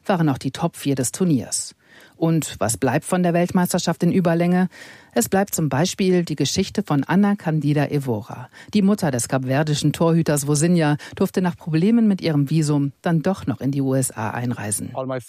waren auch die Top 4 des Turniers. Und was bleibt von der Weltmeisterschaft in Überlänge? Es bleibt zum Beispiel die Geschichte von Ana Candida Evora. Die Mutter des kapverdischen Torhüters Vozinha durfte nach Problemen mit ihrem Visum dann doch noch in die USA einreisen.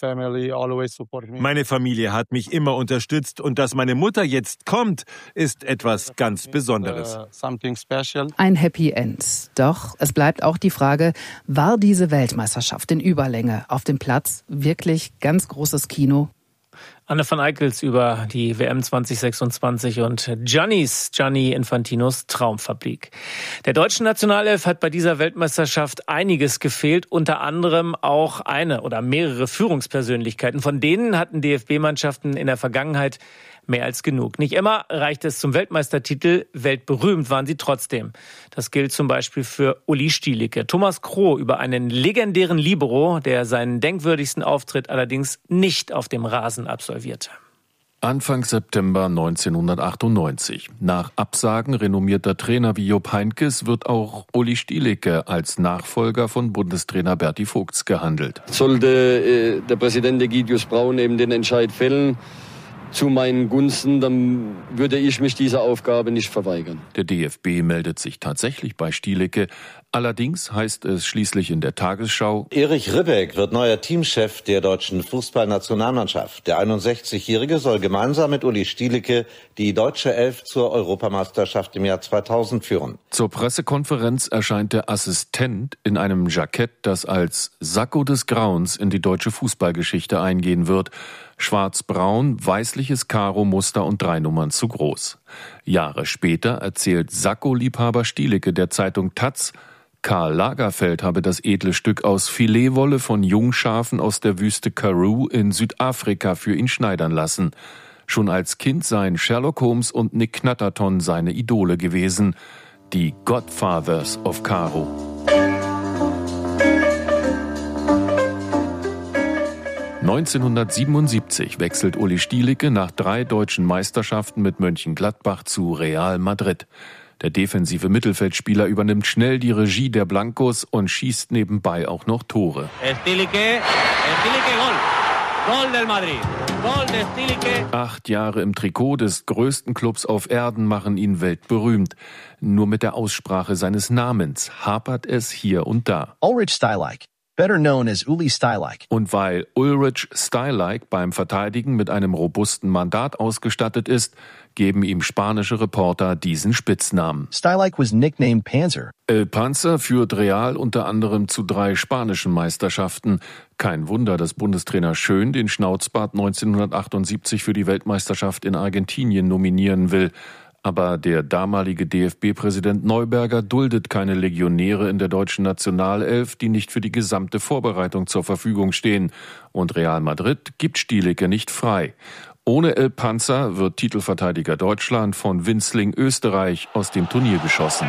Meine Familie hat mich immer unterstützt und dass meine Mutter jetzt kommt, ist etwas ganz Besonderes. Ein Happy End. Doch es bleibt auch die Frage, war diese Weltmeisterschaft in Überlänge auf dem Platz wirklich ganz großes Kino? Anne van Eickels über die WM 2026 und Gianni Infantinos Traumfabrik. Der deutschen Nationalelf hat bei dieser Weltmeisterschaft einiges gefehlt, unter anderem auch eine oder mehrere Führungspersönlichkeiten. Von denen hatten DFB-Mannschaften in der Vergangenheit mehr als genug. Nicht immer reicht es zum Weltmeistertitel, weltberühmt waren sie trotzdem. Das gilt zum Beispiel für Uli Stielicke. Thomas Kroh über einen legendären Libero, der seinen denkwürdigsten Auftritt allerdings nicht auf dem Rasen absolvierte. Anfang September 1998. Nach Absagen renommierter Trainer wie Jupp Heynckes wird auch Uli Stielicke als Nachfolger von Bundestrainer Berti Vogts gehandelt. Sollte der Präsident Egidius Braun eben den Entscheid fällen, zu meinen Gunsten, dann würde ich mich dieser Aufgabe nicht verweigern. Der DFB meldet sich tatsächlich bei Stielicke. Allerdings heißt es schließlich in der Tagesschau: Erich Ribbeck wird neuer Teamchef der deutschen Fußballnationalmannschaft. Der 61-Jährige soll gemeinsam mit Uli Stielicke die deutsche Elf zur Europameisterschaft im Jahr 2000 führen. Zur Pressekonferenz erscheint der Assistent in einem Jackett, das als Sakko des Grauens in die deutsche Fußballgeschichte eingehen wird. Schwarz-braun, weißliches Karo-Muster und 3 Nummern zu groß. Jahre später erzählt Sakko-Liebhaber Stielicke der Zeitung taz, Karl Lagerfeld habe das edle Stück aus Filetwolle von Jungschafen aus der Wüste Karoo in Südafrika für ihn schneidern lassen. Schon als Kind seien Sherlock Holmes und Nick Knatterton seine Idole gewesen. Die Godfathers of Karo. (1977) wechselt Uli Stielicke nach 3 deutschen Meisterschaften mit Mönchengladbach zu Real Madrid. Der defensive Mittelfeldspieler übernimmt schnell die Regie der Blancos und schießt nebenbei auch noch Tore. Stielicke, Gol. Gol del Madrid. Gol de Stielicke. 8 Jahre im Trikot des größten Clubs auf Erden machen ihn weltberühmt. Nur mit der Aussprache seines Namens hapert es hier und da. Ulrich Stielicke. Better known as Uli Stielicke. Und weil Ulrich Stielicke beim Verteidigen mit einem robusten Mandat ausgestattet ist, geben ihm spanische Reporter diesen Spitznamen. Stielicke was nicknamed Panzer. El Panzer führt Real unter anderem zu 3 spanischen Meisterschaften. Kein Wunder, dass Bundestrainer Schön den Schnauzbart 1978 für die Weltmeisterschaft in Argentinien nominieren will. Aber der damalige DFB-Präsident Neuberger duldet keine Legionäre in der deutschen Nationalelf, die nicht für die gesamte Vorbereitung zur Verfügung stehen. Und Real Madrid gibt Stielicke nicht frei. Ohne El Panzer wird Titelverteidiger Deutschland von Winzling Österreich aus dem Turnier geschossen.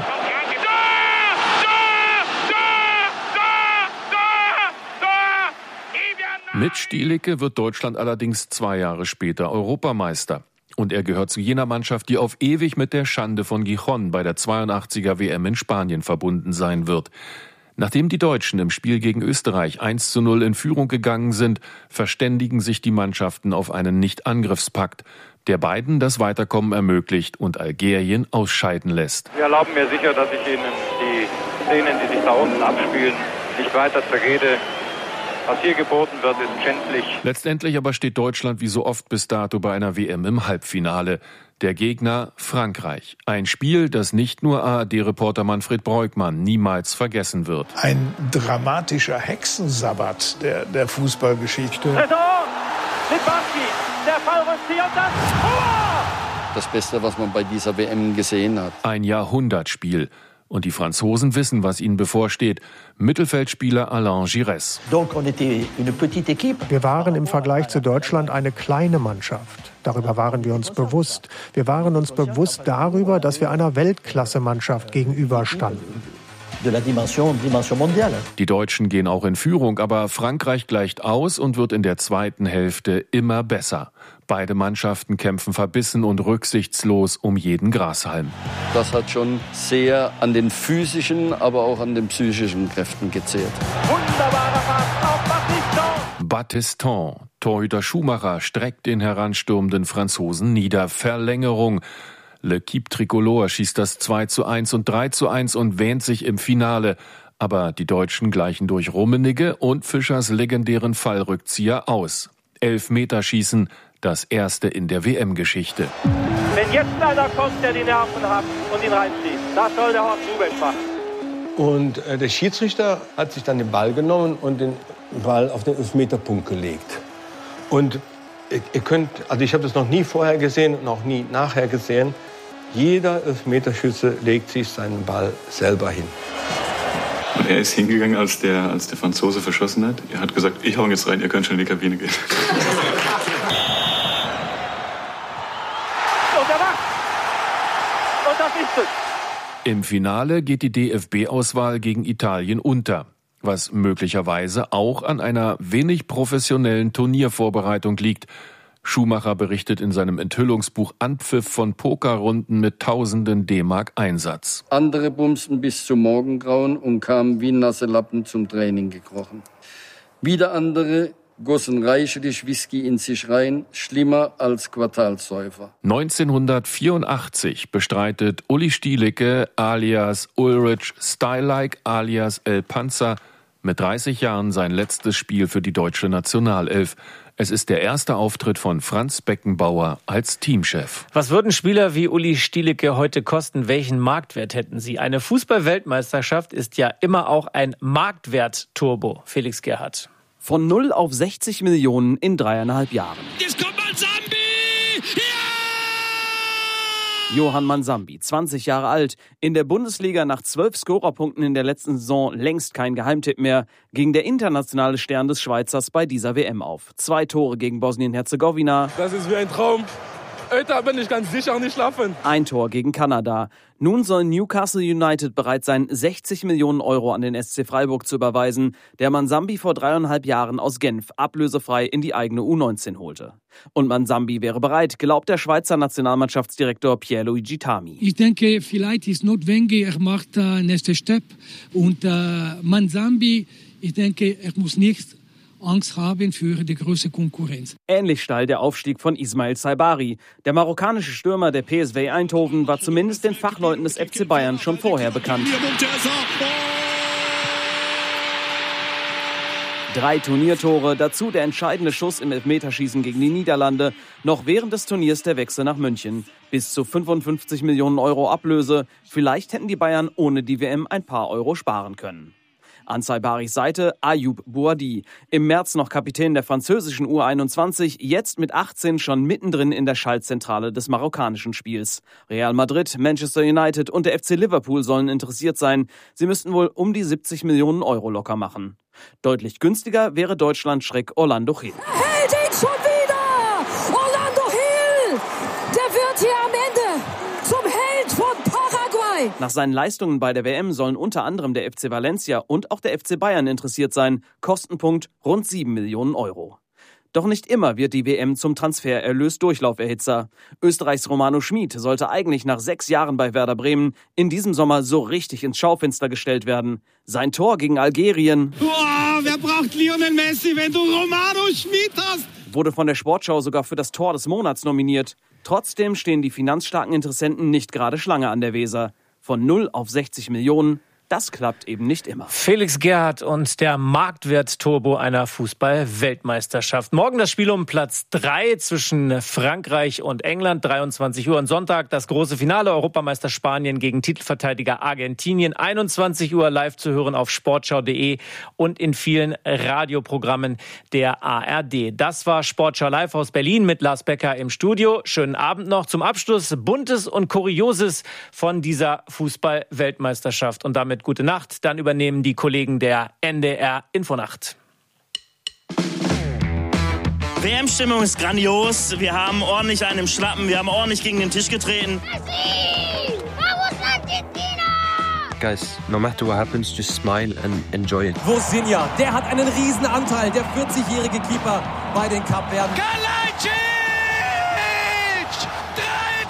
Mit Stielicke wird Deutschland allerdings 2 Jahre später Europameister. Und er gehört zu jener Mannschaft, die auf ewig mit der Schande von Gijón bei der 82er WM in Spanien verbunden sein wird. Nachdem die Deutschen im Spiel gegen Österreich 1:0 in Führung gegangen sind, verständigen sich die Mannschaften auf einen Nicht-Angriffspakt, der beiden das Weiterkommen ermöglicht und Algerien ausscheiden lässt. Wir erlauben mir sicher, dass ich Ihnen die Szenen, die sich da unten abspielen, nicht weiter zerrede. Was hier geboten wird, ist schändlich. Letztendlich aber steht Deutschland wie so oft bis dato bei einer WM im Halbfinale. Der Gegner Frankreich. Ein Spiel, das nicht nur ARD-Reporter Manfred Breukmann niemals vergessen wird. Ein dramatischer Hexensabbat der Fußballgeschichte. Lipinski, der Fallrückzieher und das Tor! Das Beste, was man bei dieser WM gesehen hat. Ein Jahrhundertspiel. Und die Franzosen wissen, was ihnen bevorsteht. Mittelfeldspieler Alain Giresse. Wir waren im Vergleich zu Deutschland eine kleine Mannschaft. Darüber waren wir uns bewusst. Wir waren uns bewusst darüber, dass wir einer Weltklasse-Mannschaft gegenüberstanden. Die Deutschen gehen auch in Führung, aber Frankreich gleicht aus und wird in der zweiten Hälfte immer besser. Beide Mannschaften kämpfen verbissen und rücksichtslos um jeden Grashalm. Das hat schon sehr an den physischen, aber auch an den psychischen Kräften gezehrt. Wunderbarer Pass auf Baptiste. Battiston. Torhüter Schumacher streckt den heranstürmenden Franzosen nieder. Verlängerung. L'Équipe Tricolore schießt das 2:1 und 3:1 und wähnt sich im Finale. Aber die Deutschen gleichen durch Rummenigge und Fischers legendären Fallrückzieher aus. Elfmeterschießen, das erste in der WM-Geschichte. Wenn jetzt einer kommt, der die Nerven hat und ihn reinzieht, das soll der Horst Rubesch machen. Und der Schiedsrichter hat sich dann den Ball genommen und den Ball auf den Elfmeterpunkt gelegt. Und ihr könnt, also ich habe das noch nie vorher gesehen und auch nie nachher gesehen, jeder Elfmeterschütze legt sich seinen Ball selber hin. Und er ist hingegangen, als der Franzose verschossen hat. Er hat gesagt, ich hau jetzt rein, ihr könnt schon in die Kabine gehen. Und er macht. Und das ist es. Im Finale geht die DFB-Auswahl gegen Italien unter, was möglicherweise auch an einer wenig professionellen Turniervorbereitung liegt. Schumacher berichtet in seinem Enthüllungsbuch Anpfiff von Pokerrunden mit tausenden D-Mark Einsatz. Andere bumsten bis zum Morgengrauen und kamen wie nasse Lappen zum Training gekrochen. Wieder andere gossen reichlich Whisky in sich rein, schlimmer als Quartalsäufer. 1984 bestreitet Uli Stielike alias Ulrich Stylike alias El Panzer mit 30 Jahren sein letztes Spiel für die deutsche Nationalelf. Es ist der erste Auftritt von Franz Beckenbauer als Teamchef. Was würden Spieler wie Uli Stielike heute kosten? Welchen Marktwert hätten sie? Eine Fußball-Weltmeisterschaft ist ja immer auch ein Marktwert-Turbo. Felix Gerhardt. Von 0 auf 60 Millionen in 3,5 Jahren. Jetzt kommt Mansambi! Ja! Johann Mansambi, 20 Jahre alt, in der Bundesliga nach 12 Scorerpunkten in der letzten Saison längst kein Geheimtipp mehr, ging der internationale Stern des Schweizers bei dieser WM auf. 2 Tore gegen Bosnien-Herzegowina. Das ist wie ein Traum. Heute bin ich ganz sicher nicht schlafen. 1 Tor gegen Kanada. Nun soll Newcastle United bereit sein, 60 Millionen Euro an den SC Freiburg zu überweisen, der Mansambi vor 3,5 Jahren aus Genf ablösefrei in die eigene U19 holte. Und Mansambi wäre bereit, glaubt der Schweizer Nationalmannschaftsdirektor Pierluigi Tami. Ich denke, vielleicht ist notwendig, er macht nächsten Step. Und Mansambi, ich denke, er muss nicht Angst haben für die große Konkurrenz. Ähnlich steil der Aufstieg von Ismail Saibari. Der marokkanische Stürmer der PSV Eindhoven war zumindest den Fachleuten des FC Bayern schon vorher bekannt. 3 Turniertore, dazu der entscheidende Schuss im Elfmeterschießen gegen die Niederlande. Noch während des Turniers der Wechsel nach München. Bis zu 55 Millionen Euro Ablöse. Vielleicht hätten die Bayern ohne die WM ein paar Euro sparen können. An Saibaris Seite Ayoub Bouadi. Im März noch Kapitän der französischen U21, jetzt mit 18 schon mittendrin in der Schaltzentrale des marokkanischen Spiels. Real Madrid, Manchester United und der FC Liverpool sollen interessiert sein. Sie müssten wohl um die 70 Millionen Euro locker machen. Deutlich günstiger wäre Deutschland-Schreck Orlando Hill. Hält ihn schon wieder! Orlando Hill! Der wird hier am Ende zum Held von Paraguay! Nach seinen Leistungen bei der WM sollen unter anderem der FC Valencia und auch der FC Bayern interessiert sein. Kostenpunkt rund 7 Millionen Euro. Doch nicht immer wird die WM zum Transfererlös Durchlauferhitzer. Österreichs Romano Schmid sollte eigentlich nach 6 Jahren bei Werder Bremen in diesem Sommer so richtig ins Schaufenster gestellt werden. Sein Tor gegen Algerien. Boah, wer braucht Lionel Messi, wenn du Romano Schmid hast? Wurde von der Sportschau sogar für das Tor des Monats nominiert. Trotzdem stehen die finanzstarken Interessenten nicht gerade Schlange an der Weser. Von 0 auf 60 Millionen. Das klappt eben nicht immer. Felix Gerhardt und der Marktwert-Turbo einer Fußball-Weltmeisterschaft. Morgen das Spiel um Platz 3 zwischen Frankreich und England. 23 Uhr und Sonntag das große Finale. Europameister Spanien gegen Titelverteidiger Argentinien. 21 Uhr live zu hören auf sportschau.de und in vielen Radioprogrammen der ARD. Das war Sportschau live aus Berlin mit Lars Becker im Studio. Schönen Abend noch. Zum Abschluss Buntes und Kurioses von dieser Fußball-Weltmeisterschaft. Und damit gute Nacht. Dann übernehmen die Kollegen der NDR Infonacht. WM-Stimmung ist grandios. Wir haben ordentlich einen im Schlappen. Wir haben ordentlich gegen den Tisch getreten. Guys, no matter what happens, just smile and enjoy it. Vozinha, der hat einen riesen Anteil, der 40-jährige Keeper bei den Kapverden.